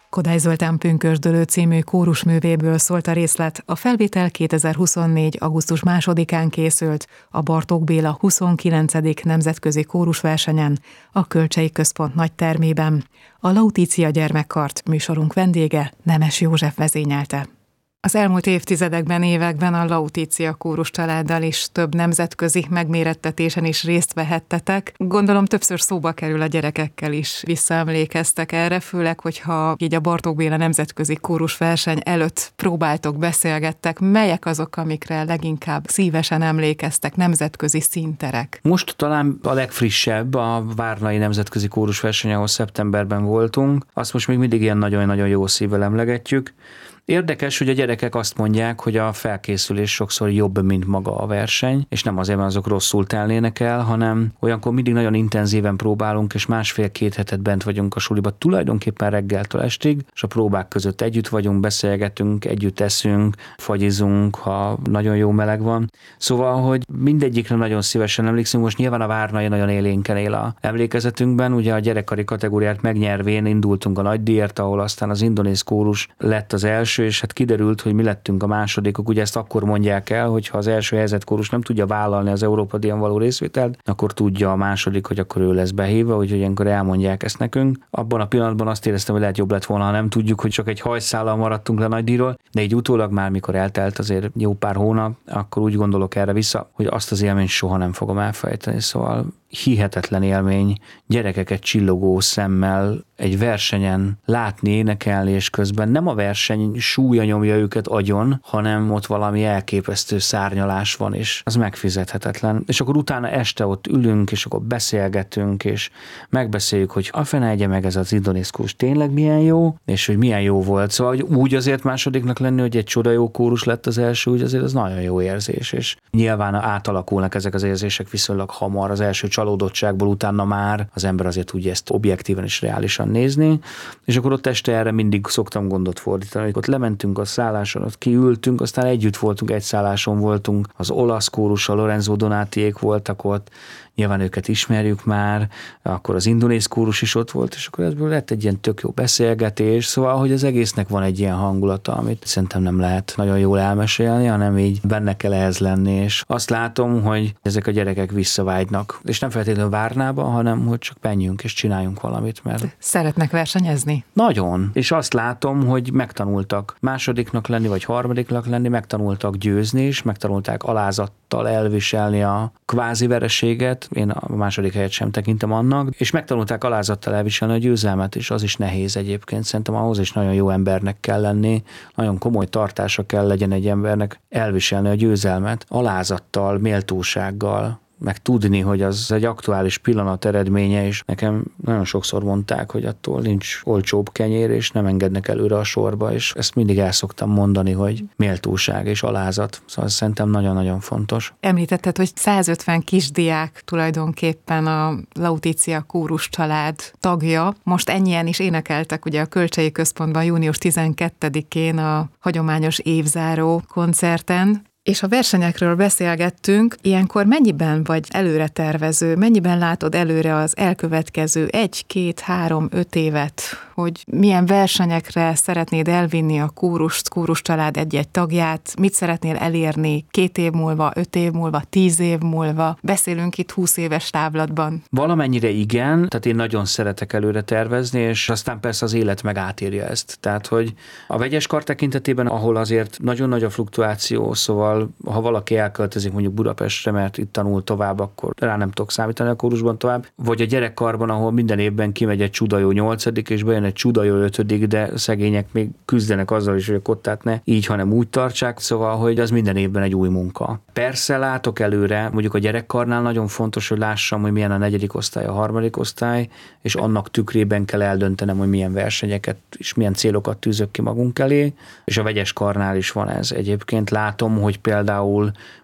Kodály Zoltán Pünkösdölő című kórusművéből szólt a részlet, a felvétel 2024. augusztus 2-án készült a Bartók Béla 29. nemzetközi kórusversenyen, a Kölcsey Központ nagytermében. A Lautitia gyermekkart műsorunk vendége Nemes József vezényelte. Az elmúlt években a Lautitia kórus családdal is több nemzetközi megmérettetésen is részt vehettetek. Gondolom többször szóba kerül a gyerekekkel is, visszaemlékeztek erre, főleg, hogyha így a Bartók Béla nemzetközi kórusverseny előtt próbáltok, beszélgettek. Melyek azok, amikre leginkább szívesen emlékeztek, nemzetközi színterek? Most talán a legfrissebb a Várnai Nemzetközi Kórusverseny, ahol szeptemberben voltunk. Azt most még mindig ilyen nagyon-nagyon jó szívvel emlegetjük. Érdekes, hogy a gyerekek azt mondják, hogy a felkészülés sokszor jobb, mint maga a verseny, és nem azért, mert azok rosszul telnének el, hanem olyankor mindig nagyon intenzíven próbálunk, és 1,5-2 hetet bent vagyunk a suliba, tulajdonképpen reggeltől estig, és a próbák között együtt vagyunk, beszélgetünk, együtt eszünk, fagyizunk, ha nagyon jó meleg van. Szóval, hogy mindegyikre nagyon szívesen emlékszünk, most nyilván a Várnai nagyon élénken él a emlékezetünkben, ugye a gyerekkari kategóriát megnyervén indultunk a nagydíjért, ahol aztán az indonéz kórus lett az első, és hát kiderült, hogy mi lettünk a másodikok. Ugye ezt akkor mondják el, hogy ha az első helyezett kórus nem tudja vállalni az Európa-díjon való részvételt, akkor tudja a második, hogy akkor ő lesz behívva, úgyhogy ilyenkor elmondják ezt nekünk. Abban a pillanatban azt éreztem, hogy lehet jobb lett volna, ha nem tudjuk, hogy csak egy hajszállal maradtunk le nagydíjról, de így utólag már, mikor eltelt azért jó pár hónap, akkor úgy gondolok erre vissza, hogy azt az élményt soha nem fogom elfelejteni. Szóval hihetetlen élmény gyerekeket csillogó szemmel egy versenyen látni, énekelni, és közben nem a verseny súlya nyomja őket agyon, hanem ott valami elképesztő szárnyalás van, és az megfizethetetlen. És akkor utána este ott ülünk, és akkor beszélgetünk, és megbeszéljük, hogy a fene egye meg ez az indonéz kórus tényleg milyen jó, és hogy milyen jó volt. Szóval hogy úgy azért másodiknak lenni, hogy egy csoda jó kórus lett az első, úgy azért az nagyon jó érzés, és nyilván átalakulnak ezek az érzések viszonylag hamar, az első csalódottságból utána már az ember azért tudja ezt objektíven és reálisan nézni, és akkor ott este erre mindig szoktam gondot fordítani, hogy ott lementünk a szálláson, ott kiültünk, aztán együtt voltunk, egy szálláson voltunk, az olasz kórussal, Lorenzo Donatiék voltak ott, nyilván őket ismerjük már, akkor az indonéz kórus is ott volt, és akkor ebből lett egy ilyen tök jó beszélgetés, szóval, hogy az egésznek van egy ilyen hangulata, amit szerintem nem lehet nagyon jól elmesélni, hanem így benne kell ehhez lenni, és azt látom, hogy ezek a gyerekek visszavágynak, és nem feltétlenül Várnába, hanem hogy csak menjünk és csináljunk valamit, mert szeretnek versenyezni? Nagyon, és azt látom, hogy megtanultak másodiknak lenni, vagy harmadiknak lenni, megtanultak győzni is, megtanulták alázattal elviselni a kvázi vereséget, én a második helyet sem tekintem annak, és megtanulták alázattal elviselni a győzelmet, és az is nehéz egyébként. Szerintem ahhoz is nagyon jó embernek kell lenni, nagyon komoly tartása kell legyen egy embernek elviselni a győzelmet, alázattal, méltósággal, meg tudni, hogy az egy aktuális pillanat eredménye, és nekem nagyon sokszor mondták, hogy attól nincs olcsóbb kenyér, és nem engednek előre a sorba, és ezt mindig el szoktam mondani, hogy méltóság és alázat. Szóval szerintem nagyon-nagyon fontos. Említetted, hogy 150 kisdiák tulajdonképpen a Lautitia kórus család tagja. Most ennyien is énekeltek ugye a Kölcsey Központban június 12-én a hagyományos évzáró koncerten. És a versenyekről beszélgettünk, ilyenkor mennyiben vagy előre tervező, mennyiben látod előre az elkövetkező 1, 2, 3, 5 évet, hogy milyen versenyekre szeretnéd elvinni a kórus család egy-egy tagját, mit szeretnél elérni 2 év múlva, 5 év múlva, 10 év múlva, beszélünk itt 20 éves távlatban. Valamennyire igen, tehát én nagyon szeretek előre tervezni, és aztán persze az élet meg átírja ezt. Tehát, hogy a vegyes kar tekintetében, ahol azért nagyon nagy a fluktuáció, szóval ha valaki elköltözik mondjuk Budapestre, mert itt tanul tovább, akkor rá nem tudok számítani a kórusban tovább. Vagy a gyerekkarban, ahol minden évben kimegy egy csuda jó 8. és bejön egy csuda jó 5., de szegények még küzdenek azzal is, hogy a kottát ne így, hanem úgy tartsák, szóval, hogy az minden évben egy új munka. Persze látok előre, mondjuk a gyerekkarnál nagyon fontos, hogy lássam, hogy milyen a 4. osztály, a 3. osztály, és annak tükrében kell eldöntenem, hogy milyen versenyeket és milyen célokat tűzök ki magunk elé, és a vegyes karnál is van ez. Egyébként látom, hogy például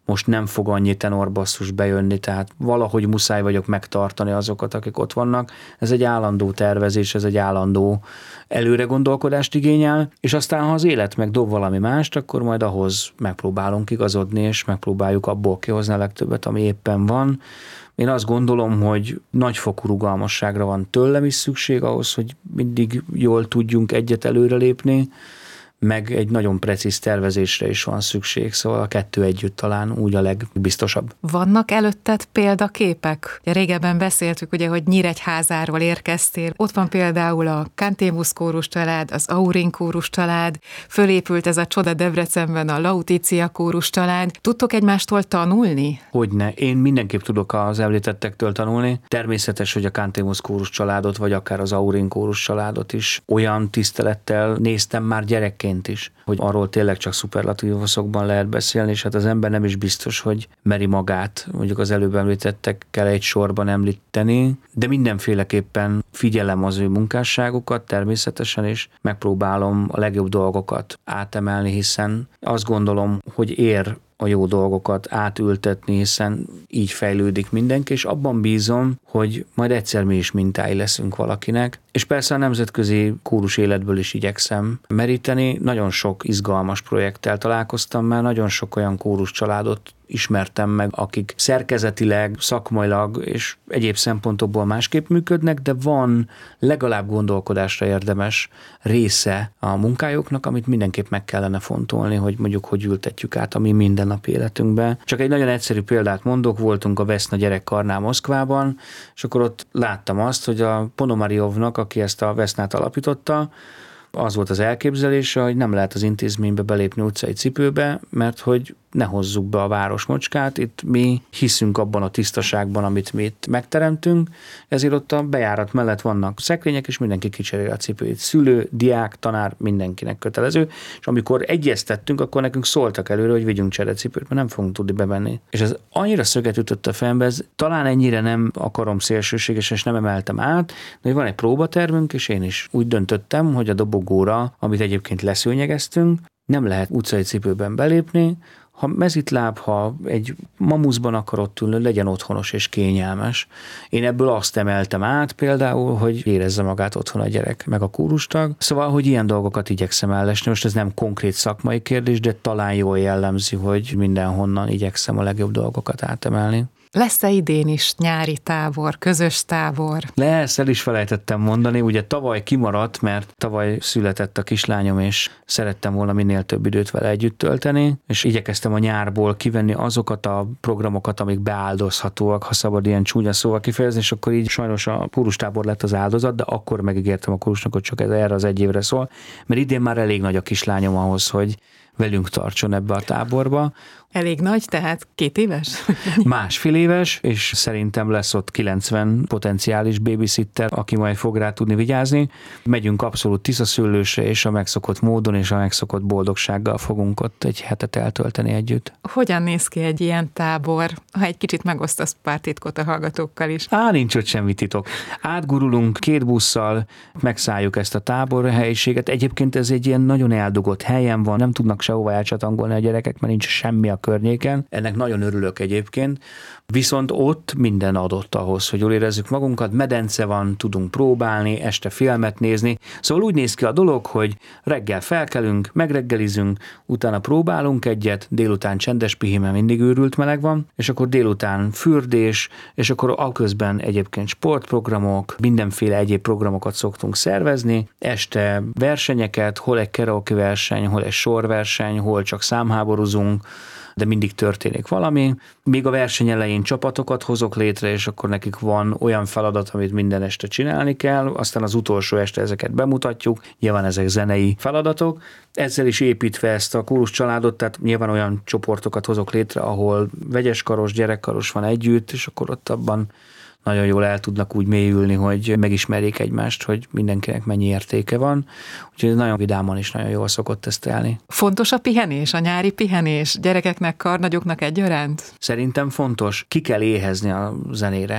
most nem fog annyi tenorbasszus bejönni, tehát valahogy muszáj vagyok megtartani azokat, akik ott vannak. Ez egy állandó tervezés, ez egy állandó előregondolkodást igényel, és aztán, ha az élet meg dob valami mást, akkor majd ahhoz megpróbálunk igazodni, és megpróbáljuk abból kihozni a legtöbbet, ami éppen van. Én azt gondolom, hogy nagyfokú rugalmasságra van tőlem is szükség ahhoz, hogy mindig jól tudjunk egyet előrelépni, meg egy nagyon precíz tervezésre is van szükség, szóval a kettő együtt talán úgy a legbiztosabb. Vannak előtted példaképek? Régebben beszéltük, ugye, hogy Nyíregyházáról érkeztél. Ott van például a Cantémus kórus család, az Aurin kórus család, fölépült ez a csoda Debrecenben a Lautitia kórus család. Tudtok egymástól tanulni? Hogyne. Én mindenképp tudok az említettektől tanulni. Természetes, hogy a Cantémus kórus családot, vagy akár az Aurin kórus családot is olyan tisztelettel néztem már gyerekként is, hogy arról tényleg csak szuperlatívusokban lehet beszélni, és hát az ember nem is biztos, hogy meri magát, mondjuk az előbb említettekkel egy sorban említeni, de mindenféleképpen figyelem az ő munkásságukat természetesen, és megpróbálom a legjobb dolgokat átemelni, hiszen azt gondolom, hogy ér a jó dolgokat átültetni, hiszen így fejlődik mindenki, és abban bízom, hogy majd egyszer mi is mintái leszünk valakinek. És persze a nemzetközi kórus életből is igyekszem meríteni. Nagyon sok izgalmas projekttel találkoztam már, nagyon sok olyan kórus családot ismertem meg, akik szerkezetileg, szakmailag és egyéb szempontokból másképp működnek, de van legalább gondolkodásra érdemes része a munkájuknak, amit mindenképp meg kellene fontolni, hogy mondjuk hogy ültetjük át a mi mindennapi életünkbe. Csak egy nagyon egyszerű példát mondok, voltunk a Veszna gyerekkarnál Moszkvában, és akkor ott láttam azt, hogy a Ponomaryovnak, aki ezt a Vesznát alapította, az volt az elképzelése, hogy nem lehet az intézménybe belépni utcai cipőbe, mert hogy ne hozzuk be a városmocskát, itt mi hiszünk abban a tisztaságban, amit mi itt megteremtünk, ezért ott a bejárat mellett vannak szekrények, és mindenki kicserél a cipőjét. Szülő, diák, tanár, mindenkinek kötelező, és amikor egyeztettünk, akkor nekünk szóltak előre, hogy vigyünk cserecipőt, mert nem fogunk tudni bevenni. És ez annyira szöget ütött a fejembe, ez talán ennyire nem akarom szélsőséges, és nem emeltem át, de hogy van egy próbatervünk, és én is úgy döntöttem, hogy a dobogóra, amit egyébként leszőnyegeztünk, nem lehet utcai cipőben belépni, ha mezitláb, ha egy mamuszban akar ott ülni, legyen otthonos és kényelmes. Én ebből azt emeltem át például, hogy érezze magát otthon a gyerek, meg a kórustag. Szóval, hogy ilyen dolgokat igyekszem ellesni. Most ez nem konkrét szakmai kérdés, de talán jól jellemzi, hogy mindenhonnan igyekszem a legjobb dolgokat átemelni. Lesz-e idén is nyári tábor, közös tábor? Lesz, el is felejtettem mondani, ugye tavaly kimaradt, mert tavaly született a kislányom, és szerettem volna minél több időt vele együtt tölteni, és igyekeztem a nyárból kivenni azokat a programokat, amik beáldozhatóak, ha szabad ilyen csúnya szóval kifejezni, és akkor így sajnos a kórustábor lett az áldozat, de akkor megígértem a kórusnak, hogy csak ez erre az egy évre szól, mert idén már elég nagy a kislányom ahhoz, hogy velünk tartson ebbe a táborba. Elég nagy, tehát 2 éves? 1,5 éves, és szerintem lesz ott 90 potenciális babysitter, aki majd fog rá tudni vigyázni. Megyünk abszolút tiszaszőlősre, és a megszokott módon és a megszokott boldogsággal fogunk ott egy hetet eltölteni együtt. Hogyan néz ki egy ilyen tábor, ha egy kicsit megosztasz pár titkot a hallgatókkal is? Nincs ott semmi titok. Átgurulunk 2 busszal, megszálljuk ezt a táborhelyiséget. Egyébként ez egy ilyen nagyon eldugott helyen van, nem tudnak sehova elcsatangolni a gyerekek, mert nincs semmi a környéken. Ennek nagyon örülök egyébként. Viszont ott minden adott ahhoz, hogy jól érezzük magunkat, medence van, tudunk próbálni, este filmet nézni. Szóval úgy néz ki a dolog, hogy reggel felkelünk, megreggelizünk, utána próbálunk egyet, délután csendes pihi, mert mindig őrült meleg van, és akkor délután fürdés, és akkor aközben egyébként sportprogramok, mindenféle egyéb programokat szoktunk szervezni, este versenyeket, hol egy karaoke verseny, hol egy sorverseny, hol csak számháborúzunk, de mindig történik valami. Még a verseny elején csapatokat hozok létre, és akkor nekik van olyan feladat, amit minden este csinálni kell, aztán az utolsó este ezeket bemutatjuk, nyilván ezek zenei feladatok. Ezzel is építve ezt a kórus családot, tehát nyilván olyan csoportokat hozok létre, ahol vegyeskaros, gyerekkaros van együtt, és akkor ott abban nagyon jól el tudnak úgy mélyülni, hogy megismerjék egymást, hogy mindenkinek mennyi értéke van. Úgyhogy nagyon vidáman is nagyon jól szokott ezt elni. Fontos a pihenés, a nyári pihenés gyerekeknek, karnagyoknak egyaránt? Szerintem fontos. Ki kell éhezni a zenére.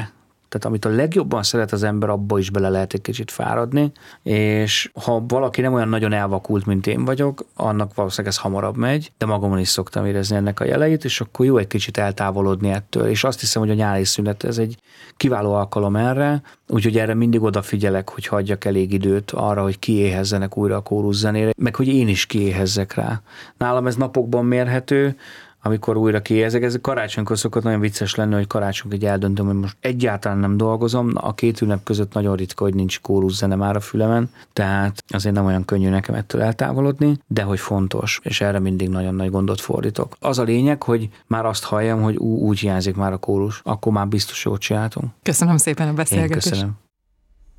Tehát amit a legjobban szeret az ember, abba is bele lehet egy kicsit fáradni, és ha valaki nem olyan nagyon elvakult, mint én vagyok, annak valószínűleg ez hamarabb megy, de magamon is szoktam érezni ennek a jeleit, és akkor jó egy kicsit eltávolodni ettől. És azt hiszem, hogy a nyári szünet ez egy kiváló alkalom erre, úgyhogy erre mindig odafigyelek, hogy hagyjak elég időt arra, hogy kiéhezzenek újra a kóruszenére, meg hogy én is kiéhezzek rá. Nálam ez napokban mérhető, amikor újra kiéhezek. Ez karácsonykor szokott nagyon vicces lenni, hogy karácsonykor eldöntöm, hogy most egyáltalán nem dolgozom. A két ünnep között nagyon ritka, hogy nincs kóruszene már a fülemen, tehát azért nem olyan könnyű nekem ettől eltávolodni, de hogy fontos, és erre mindig nagyon nagy gondot fordítok. Az a lényeg, hogy már azt halljam, hogy úgy hiányzik már a kórus, akkor már biztos jót csináltunk. Köszönöm szépen a beszélgetést. Én köszönöm.